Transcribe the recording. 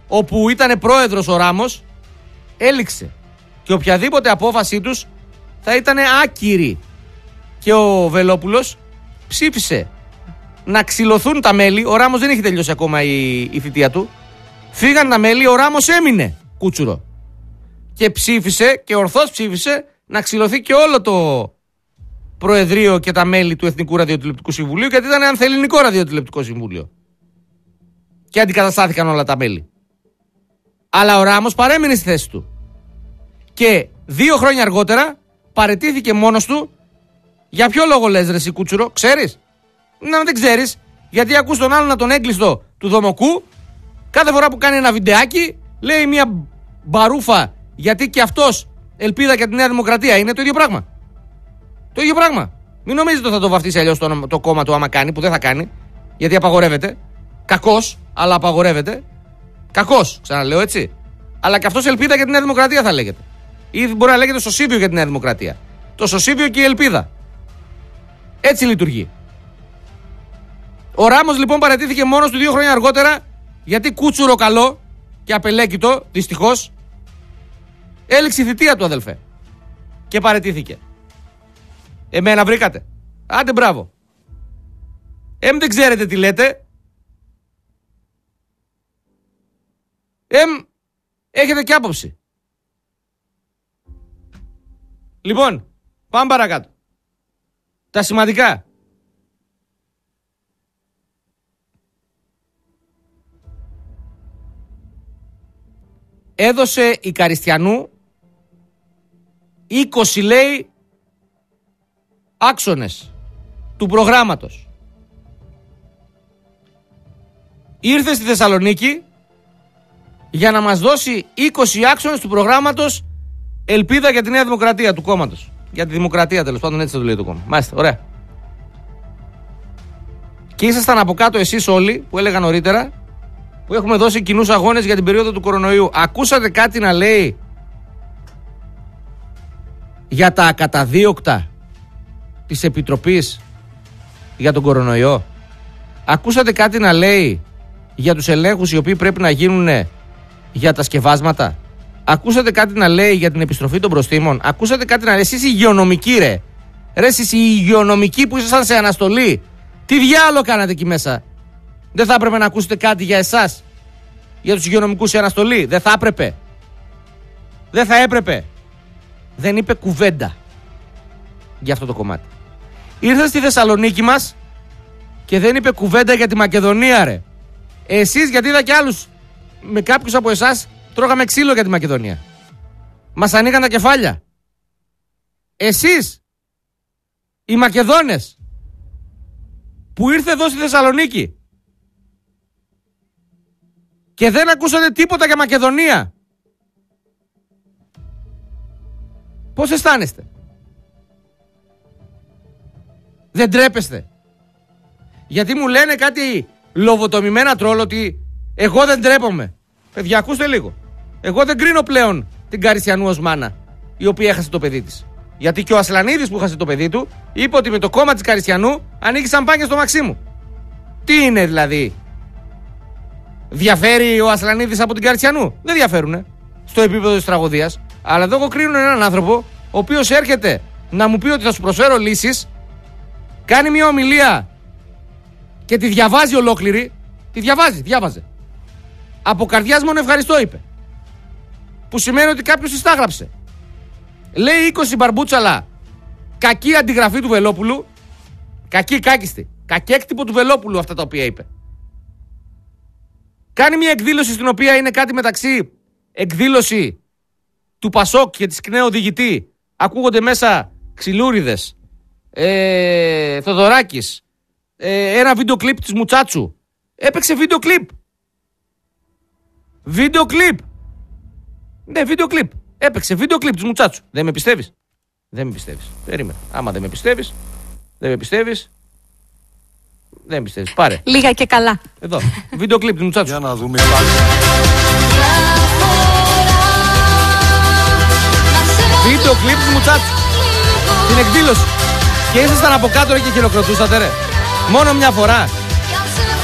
όπου ήταν πρόεδρος ο Ράμος, έληξε. Και οποιαδήποτε απόφασή τους θα ήταν άκυρη. Και ο Βελόπουλος ψήφισε να ξυλωθούν τα μέλη. Ο Ράμος δεν έχει τελειώσει ακόμα η θητεία του. Φύγαν τα μέλη, ο Ράμος έμεινε κούτσουρο. Και ψήφισε, και ορθώς ψήφισε, να ξυλωθεί και όλο το Προεδρείο και τα μέλη του Εθνικού Ραδιοτηλεοπτικού Συμβουλίου, γιατί ήταν ανθελληνικό Ραδιοτηλεοπτικό Συμβούλιο. Και αντικαταστάθηκαν όλα τα μέλη. Αλλά ο Ράμος παρέμεινε στη θέση του. Και 2 χρόνια αργότερα παραιτήθηκε μόνος του. Για ποιο λόγο λες, ρε εσύ κούτσουρο, ξέρεις? Να, δεν ξέρεις. Γιατί ακούς τον άλλον να τον έγκλειστο του Δομοκού. Κάθε φορά που κάνει ένα βιντεάκι λέει μια μπαρούφα, γιατί και αυτός ελπίδα για τη Νέα Δημοκρατία. Είναι το ίδιο πράγμα. Το ίδιο πράγμα. Μην νομίζετε ότι θα το βαφτίσει αλλιώς το κόμμα του άμα κάνει, που δεν θα κάνει. Γιατί απαγορεύεται. Κακός, αλλά απαγορεύεται. Κακός, ξαναλέω έτσι. Αλλά και αυτός ελπίδα για τη Νέα Δημοκρατία θα λέγεται. Ή μπορεί να λέγεται σωσίβιο για τη Νέα Δημοκρατία. Το σωσίβιο και η ελπίδα. Έτσι λειτουργεί. Ο Ράμος λοιπόν παραιτήθηκε μόνος του 2 χρόνια αργότερα, γιατί κούτσουρο καλό και απελέκητο, δυστυχώς, έληξε η θητεία του, αδελφέ. Και παραιτήθηκε. Εμένα βρήκατε? Άντε μπράβο. Δεν ξέρετε τι λέτε. Έχετε και άποψη. Λοιπόν, πάμε παρακάτω. Τα σημαντικά. Έδωσε η Καριστιανού 20, λέει, άξονες του προγράμματος. Ήρθε στη Θεσσαλονίκη για να μας δώσει 20 άξονες του προγράμματος Ελπίδα για τη Νέα Δημοκρατία του κόμματος. Για τη δημοκρατία, τέλος πάντων, έτσι θα το λέει το κόμμα. Μάλιστα, ωραία. Και ήσασταν από κάτω εσείς όλοι που έλεγα νωρίτερα, που έχουμε δώσει κοινούς αγώνες για την περίοδο του κορονοϊού. Ακούσατε κάτι να λέει για τα ακαταδίωκτα της Επιτροπής για τον κορονοϊό? Ακούσατε κάτι να λέει για τους ελέγχους οι οποίοι πρέπει να γίνουν για τα σκευάσματα? Ακούσατε κάτι να λέει για την επιστροφή των προστίμων? Ακούσατε κάτι να λέει? Εσείς οι υγειονομικοί, ρε εσείς οι υγειονομικοί που ήσασταν σε αναστολή, τι διάλογο κάνατε εκεί μέσα? Δεν θα έπρεπε να ακούσετε κάτι για εσάς, για τους υγειονομικούς σε αναστολή? Δεν θα έπρεπε? Δεν θα έπρεπε? Δεν είπε κουβέντα για αυτό το κομμάτι. Ήρθε στη Θεσσαλονίκη μας και δεν είπε κουβέντα για τη Μακεδονία, ρε. Εσείς, γιατί είδα και άλλους, με κάποιους από εσάς τρώγαμε ξύλο για τη Μακεδονία. Μας ανοίγαν τα κεφάλια. Εσείς, οι Μακεδόνες, που ήρθε εδώ στη Θεσσαλονίκη και δεν ακούσατε τίποτα για Μακεδονία, πώς αισθάνεστε? Δεν τρέπεστε? Γιατί μου λένε κάτι λοβοτομημένα τρόλ ότι εγώ δεν τρέπομαι. Παιδιά, ακούστε λίγο. Εγώ δεν κρίνω πλέον την Καριστιανού ως μάνα, η οποία έχασε το παιδί της. Γιατί και ο Ασλανίδης που έχασε το παιδί του είπε ότι με το κόμμα της Καριστιανού ανοίγει σαμπάνια στο Μαξίμου. Τι είναι δηλαδή? Διαφέρει ο Ασλανίδης από την Καριστιανού? Δεν διαφέρουνε στο επίπεδο της τραγωδίας. Αλλά εδώ εγώ κρίνω έναν άνθρωπο ο οποίος έρχεται να μου πει ότι θα σου προσφέρω λύσεις, κάνει μια ομιλία και τη διαβάζει ολόκληρη. Τη διάβαζε. Από καρδιάς μόνο ευχαριστώ είπε. Που σημαίνει ότι κάποιος της τα έγραψε. Λέει 20 μπαρμπούτσαλα κακή αντιγραφή του Βελόπουλου. Κακή, κάκιστη. Κακέκτυπο του Βελόπουλου αυτά τα οποία είπε. Κάνει μια εκδήλωση στην οποία είναι κάτι μεταξύ εκδήλωση του Πασόκ και της ΚΝΕ οδηγητή. Ακούγονται μέσα Ξυλούριδες, Θοδωράκης, ένα βίντεο κλιπ της Μουτσάτσου. Έπαιξε βίντεο κλιπ. Ναι, βίντεο κλιπ. Έπαιξε βίντεο κλιπ της Μουτσάτσου. Δεν με πιστεύεις? Δεν με πιστεύεις. Περίμενε. Άμα δεν με πιστεύεις, δεν με πιστεύεις. Πάρε. Λίγα και καλά. Εδώ. Βίντεο κλιπ της Μουτσάτσου. Για να δούμε πάλι. Βίντεο κλιπ της Μουτσάτσου. Την εκδήλωση. Και ήσασταν από κάτω και χειροκροτούσατε, ρε. Μόνο μια φορά.